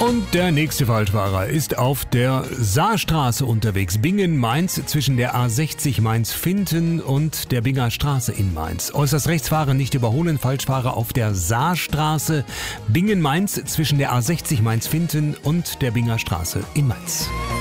Und der nächste Falschfahrer ist auf der Saarstraße unterwegs. Bingen-Mainz zwischen der A60 Mainz-Finten und der Binger Straße in Mainz. Äußerst rechts fahren, nicht überholen. Falschfahrer auf der Saarstraße. Bingen-Mainz zwischen der A60 Mainz-Finten und der Binger Straße in Mainz.